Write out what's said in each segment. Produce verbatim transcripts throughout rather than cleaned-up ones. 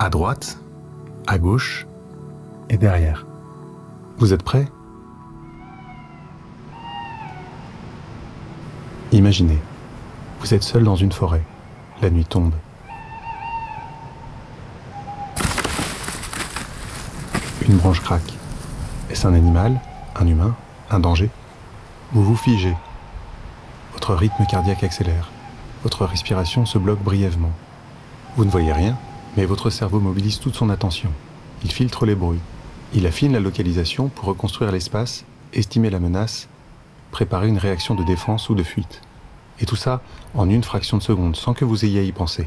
à droite, à gauche et derrière. Vous êtes prêts ? Imaginez, vous êtes seul dans une forêt, la nuit tombe. Une branche craque. Est-ce un animal, un humain, un danger ? Vous vous figez. Votre rythme cardiaque accélère. Votre respiration se bloque brièvement. Vous ne voyez rien, mais votre cerveau mobilise toute son attention. Il filtre les bruits. Il affine la localisation pour reconstruire l'espace, estimer la menace, préparer une réaction de défense ou de fuite. Et tout ça en une fraction de seconde, sans que vous ayez à y penser.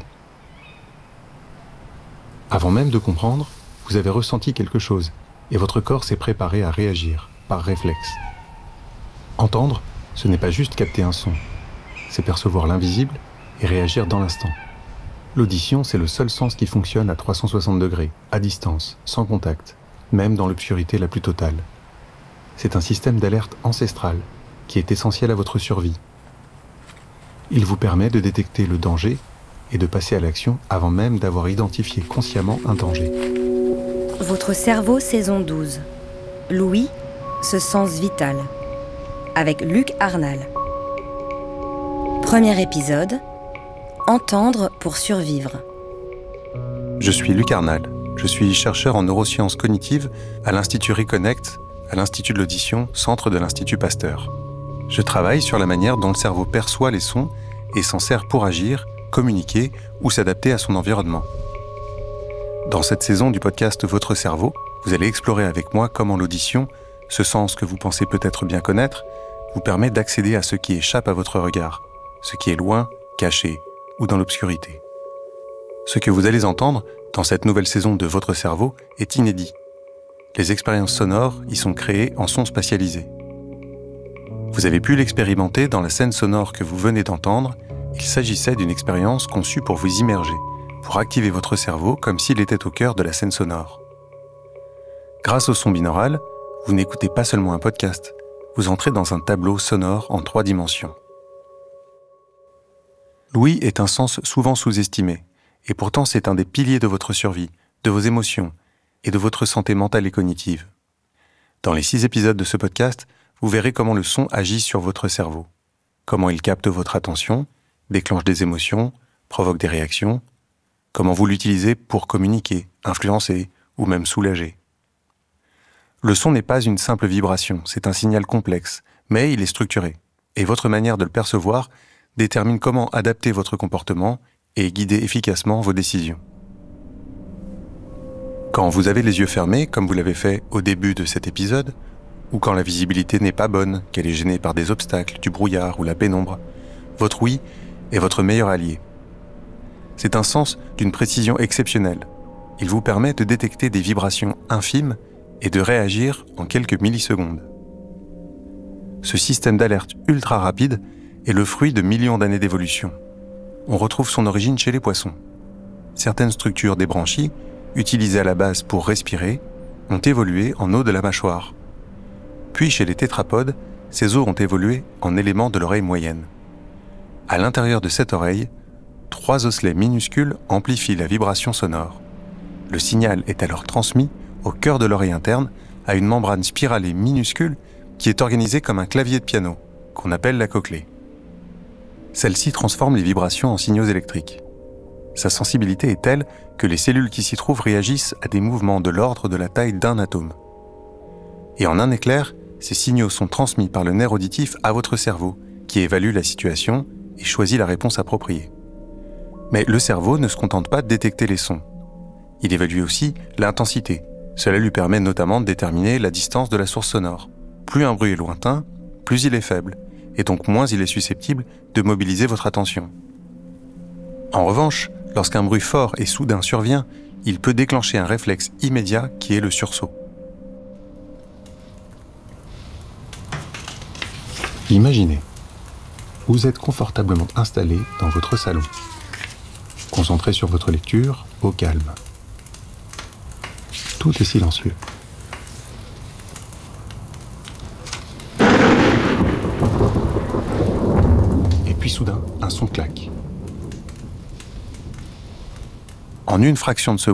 Avant même de comprendre, vous avez ressenti quelque chose, et votre corps s'est préparé à réagir, par réflexe. Entendre, ce n'est pas juste capter un son, c'est percevoir l'invisible et réagir dans l'instant. L'audition, c'est le seul sens qui fonctionne à trois cent soixante degrés, à distance, sans contact, même dans l'obscurité la plus totale. C'est un système d'alerte ancestral qui est essentiel à votre survie. Il vous permet de détecter le danger et de passer à l'action avant même d'avoir identifié consciemment un danger. Votre cerveau, saison douze. Louis, ce sens vital. Avec Luc Arnal. Premier épisode. Entendre pour survivre. Je suis Luc Arnal. Je suis chercheur en neurosciences cognitives à l'Institut Reconnect, à l'Institut de l'audition, centre de l'Institut Pasteur. Je travaille sur la manière dont le cerveau perçoit les sons et s'en sert pour agir, communiquer ou s'adapter à son environnement. Dans cette saison du podcast Votre cerveau, vous allez explorer avec moi comment l'audition, ce sens que vous pensez peut-être bien connaître, vous permet d'accéder à ce qui échappe à votre regard, ce qui est loin, caché ou dans l'obscurité. Ce que vous allez entendre dans cette nouvelle saison de Votre cerveau est inédit. Les expériences sonores y sont créées en sons spatialisés. Vous avez pu l'expérimenter dans la scène sonore que vous venez d'entendre. Il s'agissait d'une expérience conçue pour vous immerger, pour activer votre cerveau comme s'il était au cœur de la scène sonore. Grâce au son binaural, vous n'écoutez pas seulement un podcast, vous entrez dans un tableau sonore en trois dimensions. L'ouïe est un sens souvent sous-estimé, et pourtant c'est un des piliers de votre survie, de vos émotions et de votre santé mentale et cognitive. Dans les six épisodes de ce podcast, vous verrez comment le son agit sur votre cerveau, comment il capte votre attention, déclenche des émotions, provoque des réactions, comment vous l'utilisez pour communiquer, influencer ou même soulager. Le son n'est pas une simple vibration, c'est un signal complexe, mais il est structuré, et votre manière de le percevoir détermine comment adapter votre comportement et guider efficacement vos décisions. Quand vous avez les yeux fermés, comme vous l'avez fait au début de cet épisode, ou quand la visibilité n'est pas bonne, qu'elle est gênée par des obstacles, du brouillard ou la pénombre, votre ouïe est votre meilleur allié. C'est un sens d'une précision exceptionnelle. Il vous permet de détecter des vibrations infimes et de réagir en quelques millisecondes. Ce système d'alerte ultra rapide est le fruit de millions d'années d'évolution. On retrouve son origine chez les poissons. Certaines structures des branchies, utilisées à la base pour respirer, ont évolué en os de la mâchoire. Puis chez les tétrapodes, ces os ont évolué en éléments de l'oreille moyenne. À l'intérieur de cette oreille, trois osselets minuscules amplifient la vibration sonore. Le signal est alors transmis au cœur de l'oreille interne à une membrane spiralée minuscule qui est organisée comme un clavier de piano, qu'on appelle la cochlée. Celle-ci transforme les vibrations en signaux électriques. Sa sensibilité est telle que les cellules qui s'y trouvent réagissent à des mouvements de l'ordre de la taille d'un atome. Et en un éclair, ces signaux sont transmis par le nerf auditif à votre cerveau, qui évalue la situation et choisit la réponse appropriée. Mais le cerveau ne se contente pas de détecter les sons. Il évalue aussi l'intensité. Cela lui permet notamment de déterminer la distance de la source sonore. Plus un bruit est lointain, plus il est faible, et donc moins il est susceptible de mobiliser votre attention. En revanche, lorsqu'un bruit fort et soudain survient, il peut déclencher un réflexe immédiat qui est le sursaut. Imaginez, vous êtes confortablement installé dans votre salon, concentré sur votre lecture, au calme. Tout est silencieux. Et puis soudain, un son claque. En une fraction de seconde,